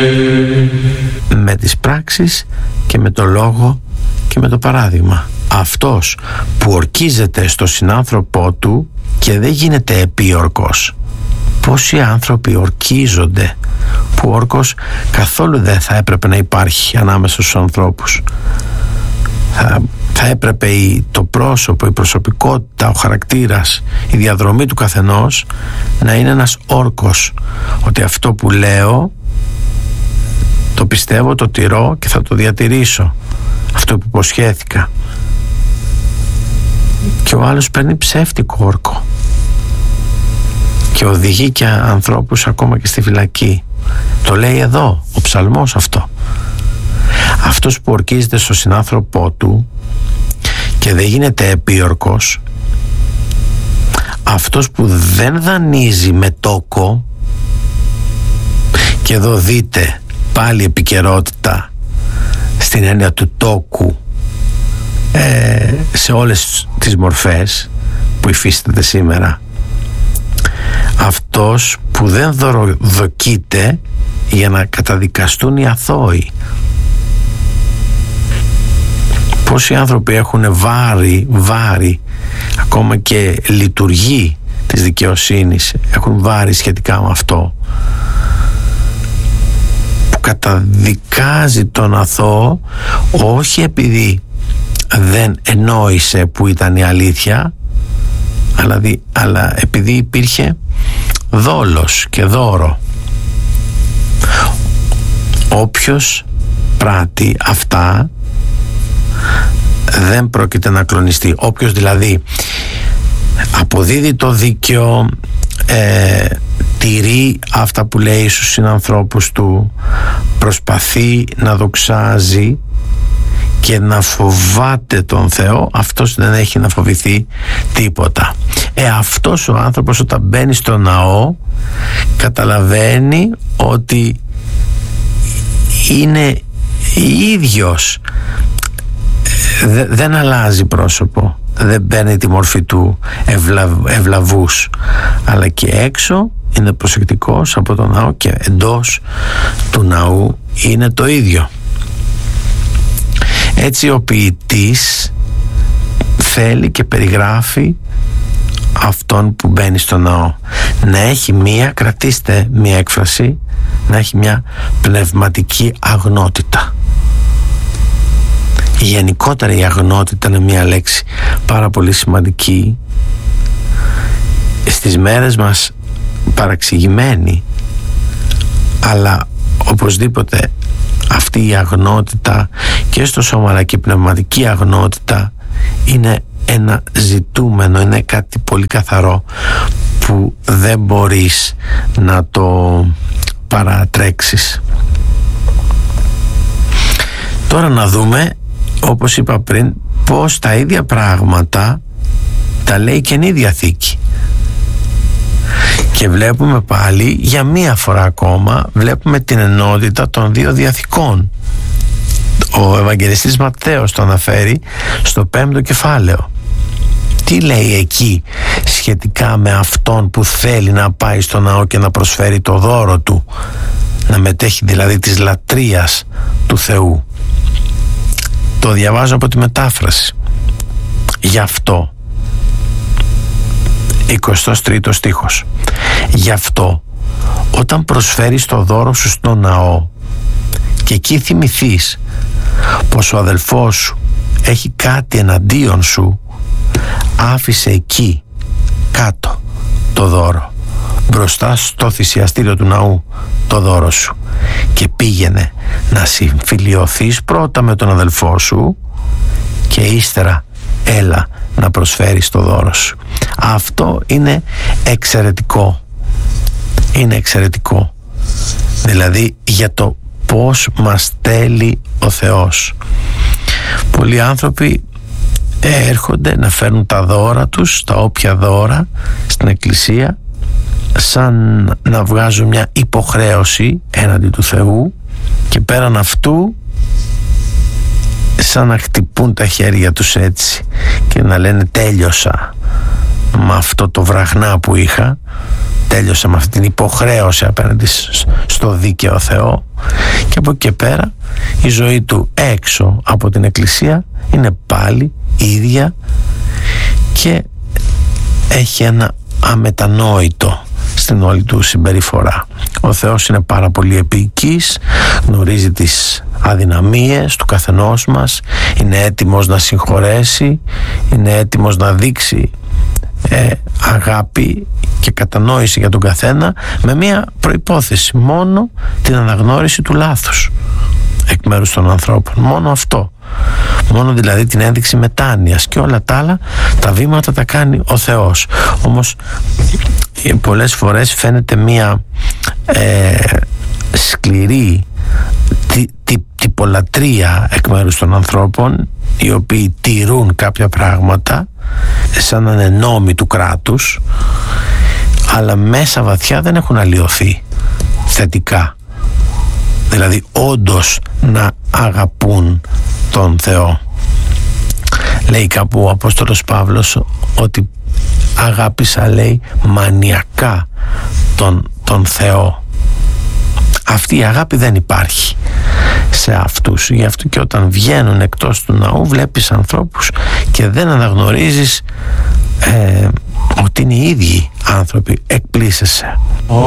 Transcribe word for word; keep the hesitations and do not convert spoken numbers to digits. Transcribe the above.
με τις πράξεις και με το λόγο και με το παράδειγμα. Αυτός που ορκίζεται στο συνάνθρωπό του και δεν γίνεται επίορκος. Πόσοι άνθρωποι ορκίζονται, που ο όρκος καθόλου δεν θα έπρεπε να υπάρχει ανάμεσα στους ανθρώπους. Θα, θα έπρεπε η, το πρόσωπο, η προσωπικότητα, ο χαρακτήρας, η διαδρομή του καθενός να είναι ένας όρκος, ότι αυτό που λέω το πιστεύω, το τηρώ και θα το διατηρήσω, αυτό που υποσχέθηκα. Και ο άλλος παίρνει ψεύτικο όρκο και οδηγεί και ανθρώπους ακόμα και στη φυλακή. Το λέει εδώ ο ψαλμός αυτό. Αυτός που ορκίζεται στο συνάνθρωπό του και δεν γίνεται επίορκος, αυτός που δεν δανείζει με τόκο, και εδώ δείτε πάλι επικαιρότητα στην έννοια του τόκου ε, σε όλες τις μορφές που υφίσταται σήμερα. Αυτός που δεν δωροδοκείται για να καταδικαστούν οι αθώοι. Πόσοι άνθρωποι έχουν βάρη, βάρη, ακόμα και λειτουργοί της δικαιοσύνης έχουν βάρη σχετικά με αυτό, που καταδικάζει τον αθώο όχι επειδή δεν ενόησε που ήταν η αλήθεια, αλλά, δι, αλλά επειδή υπήρχε δόλος και δώρο. Όποιος πράττει αυτά δεν πρόκειται να κλονιστεί. Όποιος δηλαδή αποδίδει το δίκαιο, ε, τηρεί αυτά που λέει στους συνανθρώπους του, προσπαθεί να δοξάζει και να φοβάται τον Θεό, αυτός δεν έχει να φοβηθεί τίποτα. Ε, αυτός ο άνθρωπος όταν μπαίνει στο ναό καταλαβαίνει ότι είναι ίδιος, Δε, δεν αλλάζει πρόσωπο, δεν παίρνει τη μορφή του ευλα, ευλαβούς, αλλά και έξω είναι προσεκτικός από το ναό και εντός του ναού είναι το ίδιο. Έτσι ο ποιητής θέλει και περιγράφει αυτόν που μπαίνει στο ναό να έχει μία, κρατήστε μία έκφραση, να έχει μια πνευματική αγνότητα. Γενικότερα η αγνότητα είναι μια λέξη πάρα πολύ σημαντική, στις μέρες μας παραξηγημένη, αλλά οπωσδήποτε αυτή η αγνότητα και στο σώμα αλλά και η πνευματική αγνότητα είναι ένα ζητούμενο, είναι κάτι πολύ καθαρό που δεν μπορείς να το παρατρέξεις. Τώρα να δούμε, όπως είπα πριν, πως τα ίδια πράγματα τα λέει και η Διαθήκη. Και βλέπουμε πάλι για μία φορά ακόμα, βλέπουμε την ενότητα των δύο διαθηκών. Ο Ευαγγελιστής Ματθαίος το αναφέρει στο πέμπτο κεφάλαιο. Τι λέει εκεί σχετικά με αυτόν που θέλει να πάει στο ναό και να προσφέρει το δώρο του, να μετέχει δηλαδή της λατρείας του Θεού? Το διαβάζω από τη μετάφραση. Γι' αυτό, εικοστός τρίτος στίχος, γι' αυτό όταν προσφέρεις το δώρο σου στο ναό και εκεί θυμηθείς πως ο αδελφός σου έχει κάτι εναντίον σου, άφησε εκεί κάτω το δώρο, μπροστά στο θυσιαστήριο του ναού το δώρο σου, και πήγαινε να συμφιλιωθείς πρώτα με τον αδελφό σου και ύστερα έλα να προσφέρεις το δώρο σου. Αυτό είναι εξαιρετικό. Είναι εξαιρετικό. Δηλαδή για το πώς μας θέλει ο Θεός. Πολλοί άνθρωποι έρχονται να φέρνουν τα δώρα τους, τα όποια δώρα στην εκκλησία, σαν να βγάζουν μια υποχρέωση έναντι του Θεού, και πέραν αυτού σαν να χτυπούν τα χέρια τους έτσι και να λένε τέλειωσα με αυτό το βραχνά που είχα, τέλειωσα με αυτή την υποχρέωση απέναντι στο δίκαιο Θεό, και από εκεί και πέρα η ζωή του έξω από την εκκλησία είναι πάλι ίδια και έχει ένα αμετανόητο στην όλη του συμπεριφορά. Ο Θεός είναι πάρα πολύ επίοικης, γνωρίζει τις αδυναμίες του καθενός μας, είναι έτοιμος να συγχωρέσει, είναι έτοιμος να δείξει ε, αγάπη και κατανόηση για τον καθένα, με μία προϋπόθεση, μόνο την αναγνώριση του λάθους εκ μέρους των ανθρώπων, μόνο αυτό, μόνο δηλαδή την ένδειξη μετάνοιας, και όλα τα άλλα τα βήματα τα κάνει ο Θεός. Όμως πολλές φορές φαίνεται μία ε, σκληρή τι, τι, τυπολατρεία εκ μέρους των ανθρώπων, οι οποίοι τηρούν κάποια πράγματα σαν να είναι νόμοι του κράτους, αλλά μέσα βαθιά δεν έχουν αλλοιωθεί θετικά, δηλαδή όντως να αγαπούν τον Θεό. Λέει κάπου ο Απόστολος Παύλος ότι αγάπησα, λέει, μανιακά τον, τον Θεό. Αυτή η αγάπη δεν υπάρχει σε αυτούς. Γι' αυτό και όταν βγαίνουν εκτός του ναού βλέπεις ανθρώπους και δεν αναγνωρίζεις ε, ότι είναι οι ίδιοι άνθρωποι. Εκπλήσεσαι.